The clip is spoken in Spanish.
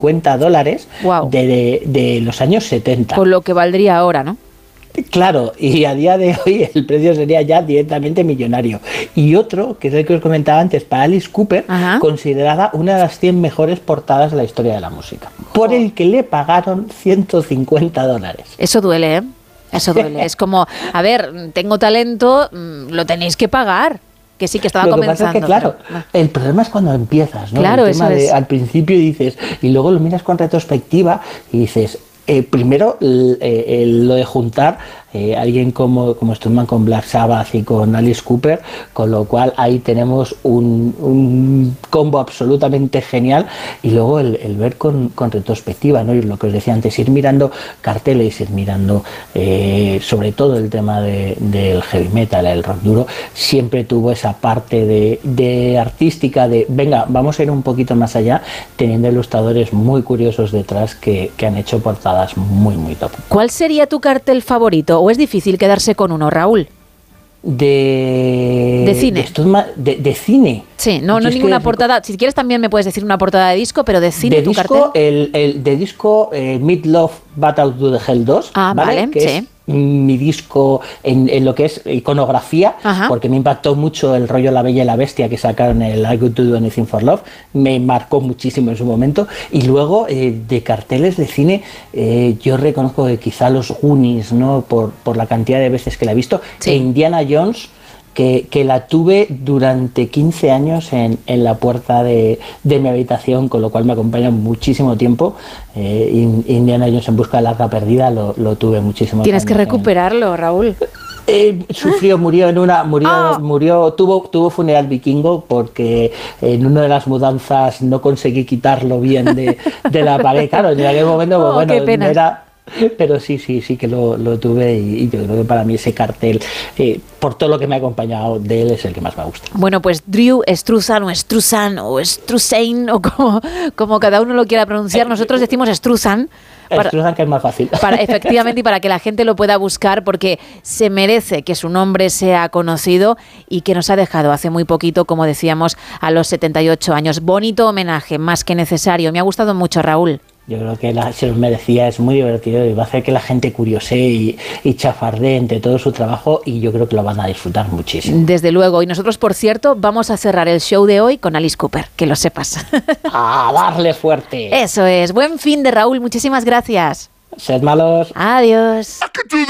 $50 Wow. de los años 70. Con lo que valdría ahora, ¿no? Claro, y a día de hoy el precio sería ya directamente millonario. Y otro, que es el que os comentaba antes, para Alice Cooper, Ajá. considerada una de las 100 mejores portadas de la historia de la música, por el que le pagaron $150. Eso duele, ¿eh? Eso duele. Es como, a ver, tengo talento, lo tenéis que pagar. Que sí, que estaba Lo que comenzando. pasa es que, claro, el problema es cuando empiezas, ¿no? Claro, el tema eso es. al principio dices, y luego lo miras con retrospectiva y dices, primero lo de juntar alguien como Stuntman con Black Sabbath y con Alice Cooper, con lo cual ahí tenemos un combo absolutamente genial, y luego el ver con retrospectiva, ¿no? Y lo que os decía antes, ir mirando carteles, ir mirando sobre todo el tema del heavy metal, el rock duro, siempre tuvo esa parte de artística, de venga, vamos a ir un poquito más allá, teniendo ilustradores muy curiosos detrás que han hecho portadas muy, muy top. ¿Cuál sería tu cartel favorito? ¿O es difícil quedarse con uno, Raúl? De cine. De cine. Sí, no ninguna portada. Si quieres también me puedes decir una portada de disco, pero de cine, de tu disco, cartel. de disco Meat Loaf Battle to the Hell 2. Ah, vale, que sí. es mi disco en lo que es iconografía. Ajá. Porque me impactó mucho el rollo La Bella y la Bestia que sacaron el I Could Do Anything for Love, me marcó muchísimo en su momento. Y luego de carteles de cine, yo reconozco que quizá los Goonies, ¿no? por la cantidad de veces que la he visto, Sí. e Indiana Jones, que la tuve durante 15 años en la puerta de mi habitación, con lo cual me acompaña muchísimo tiempo. Indiana Jones en busca de la arca perdida lo tuve muchísimo. Tienes que recuperarlo, Raúl. Sufrió, tuvo funeral vikingo, porque en una de las mudanzas no conseguí quitarlo bien de la pared. Claro, en aquel momento, pues, bueno, qué pena. no era. Pero sí que lo tuve, y yo creo que para mí ese cartel, por todo lo que me ha acompañado de él, es el que más me gusta. Bueno, pues Drew Struzan o Struzan o Strusain o como cada uno lo quiera pronunciar, nosotros decimos Struzan. Struzan, que es más fácil. Efectivamente, y para que la gente lo pueda buscar, porque se merece que su nombre sea conocido, y que nos ha dejado hace muy poquito, como decíamos, a los 78 años. Bonito homenaje, más que necesario. Me ha gustado mucho, Raúl. Yo creo que se los merecía, es muy divertido y va a hacer que la gente curiosee y chafardee entre todo su trabajo, y yo creo que lo van a disfrutar muchísimo. Desde luego, y nosotros, por cierto, vamos a cerrar el show de hoy con Alice Cooper, que lo sepas. ¡A darle fuerte! Eso es, buen fin de Raúl, muchísimas gracias. Sed malos. Adiós.